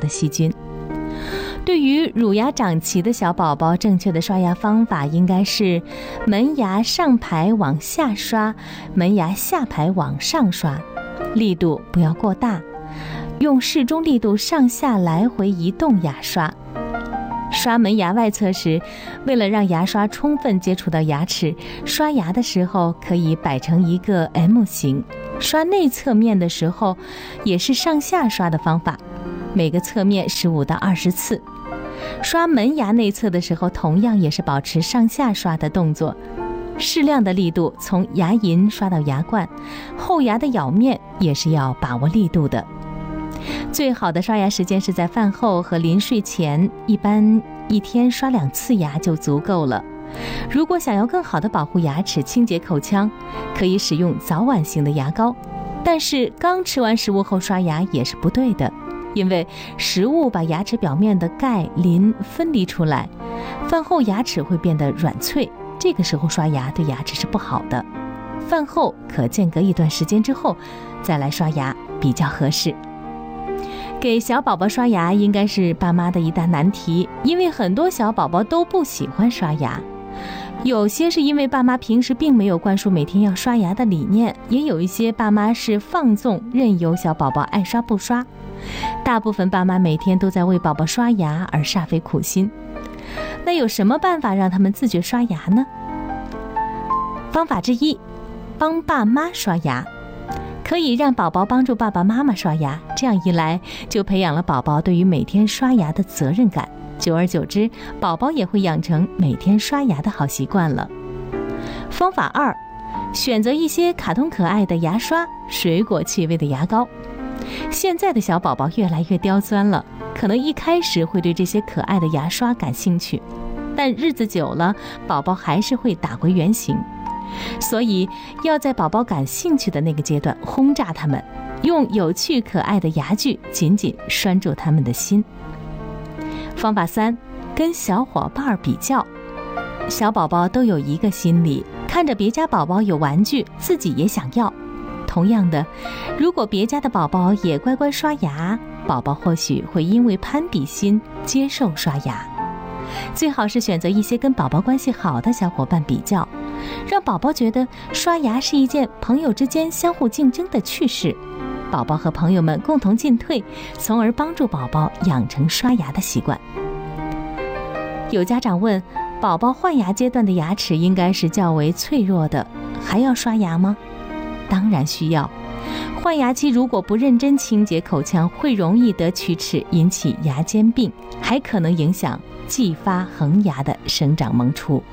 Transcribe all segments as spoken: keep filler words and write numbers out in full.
的细菌。对于乳牙长齐的小宝宝，正确的刷牙方法应该是门牙上排往下刷，门牙下排往上刷，力度不要过大，用适中力度上下来回移动牙刷。刷门牙外侧时，为了让牙刷充分接触到牙齿，刷牙的时候可以摆成一个 M 型。刷内侧面的时候，也是上下刷的方法，每个侧面十五到二十次。刷门牙内侧的时候，同样也是保持上下刷的动作，适量的力度从牙龈刷到牙冠，后牙的咬面也是要把握力度的。最好的刷牙时间是在饭后和临睡前，一般一天刷两次牙就足够了。如果想要更好的保护牙齿、清洁口腔，可以使用早晚型的牙膏，但是刚吃完食物后刷牙也是不对的，因为食物把牙齿表面的钙、磷分离出来，饭后牙齿会变得软脆，这个时候刷牙对牙齿是不好的。饭后可间隔一段时间之后再来刷牙比较合适。给小宝宝刷牙应该是爸妈的一大难题，因为很多小宝宝都不喜欢刷牙。有些是因为爸妈平时并没有灌输每天要刷牙的理念，也有一些爸妈是放纵任由小宝宝爱刷不刷。大部分爸妈每天都在为宝宝刷牙而煞费苦心。那有什么办法让他们自觉刷牙呢？方法之一，帮爸妈刷牙。可以让宝宝帮助爸爸妈妈刷牙，这样一来就培养了宝宝对于每天刷牙的责任感，久而久之，宝宝也会养成每天刷牙的好习惯了。方法二，选择一些卡通可爱的牙刷、水果气味的牙膏。现在的小宝宝越来越刁钻了，可能一开始会对这些可爱的牙刷感兴趣，但日子久了，宝宝还是会打回原形。所以要在宝宝感兴趣的那个阶段轰炸他们，用有趣可爱的牙具紧紧拴住他们的心。方法三，跟小伙伴比较。小宝宝都有一个心理，看着别家宝宝有玩具，自己也想要。同样的，如果别家的宝宝也乖乖刷牙，宝宝或许会因为攀比心接受刷牙。最好是选择一些跟宝宝关系好的小伙伴比较，让宝宝觉得刷牙是一件朋友之间相互竞争的趣事，宝宝和朋友们共同进退，从而帮助宝宝养成刷牙的习惯。有家长问，宝宝换牙阶段的牙齿应该是较为脆弱的，还要刷牙吗？当然需要。换牙期如果不认真清洁口腔，会容易得龋齿，引起牙间病，还可能影响继发恒牙的生长萌出。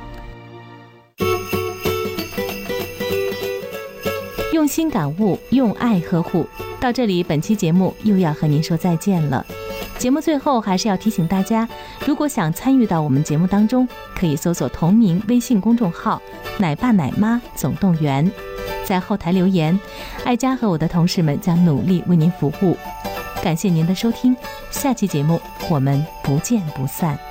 用心感悟，用爱呵护。到这里，本期节目又要和您说再见了。节目最后还是要提醒大家，如果想参与到我们节目当中，可以搜索同名微信公众号奶爸奶妈总动员，在后台留言，爱家和我的同事们将努力为您服务。感谢您的收听，下期节目我们不见不散。